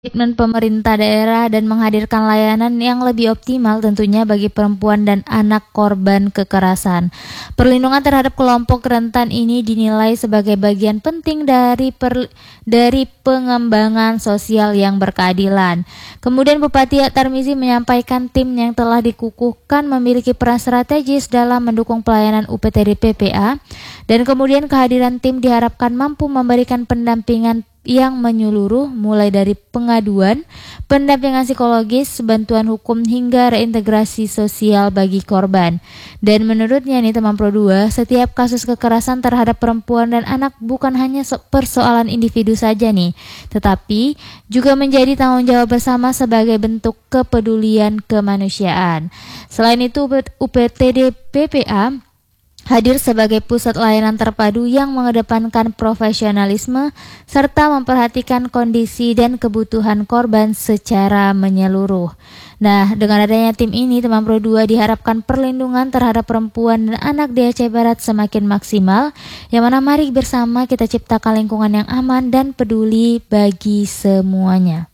komitmen pemerintah daerah dan menghadirkan layanan yang lebih optimal tentunya bagi perempuan dan anak korban kekerasan. Perlindungan terhadap kelompok rentan ini dinilai sebagai bagian penting dari pengembangan sosial yang berkeadilan. Kemudian Bupati Tarmizi menyampaikan tim yang telah dikukuhkan memiliki peran strategis dalam mendukung pelayanan UPTD PPA dan kemudian kehadiran tim diharapkan mampu memberikan pendampingan yang menyeluruh mulai dari pengaduan, pendampingan psikologis, bantuan hukum hingga reintegrasi sosial bagi korban. Dan menurutnya nih teman Pro 2, setiap kasus kekerasan terhadap perempuan dan anak bukan hanya persoalan individu saja nih, tetapi juga menjadi tanggung jawab bersama sebagai bentuk kepedulian kemanusiaan. Selain itu UPTD PPA hadir sebagai pusat layanan terpadu yang mengedepankan profesionalisme serta memperhatikan kondisi dan kebutuhan korban secara menyeluruh. Nah, dengan adanya tim ini, teman Pro 2 diharapkan perlindungan terhadap perempuan dan anak di Aceh Barat semakin maksimal, yang mana mari bersama kita ciptakan lingkungan yang aman dan peduli bagi semuanya.